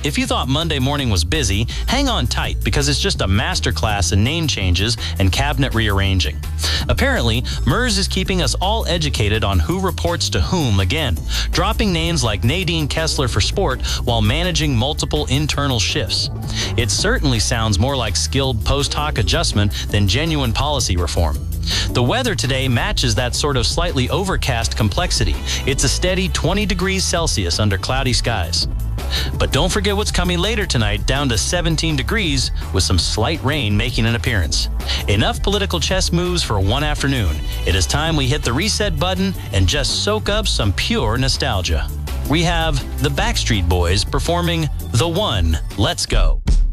if you thought Monday morning was busy, hang on tight because it's just a masterclass in name changes and cabinet rearranging. Apparently, MERS is keeping us all educated on who reports to whom again, dropping names like Nadine Kessler for sport while managing multiple internal shifts. It certainly sounds more like skilled post hoc adjustment than genuine policy reform. The weather today matches that sort of slightly overcast complexity. It's a steady 20 degrees Celsius under cloudy skies. But don't forget what's coming later tonight, down to 17 degrees with some slight rain making an appearance. Enough political chess moves for one afternoon. It is time we hit the reset button and just soak up some pure nostalgia. We have the Backstreet Boys performing The One, Let's Go.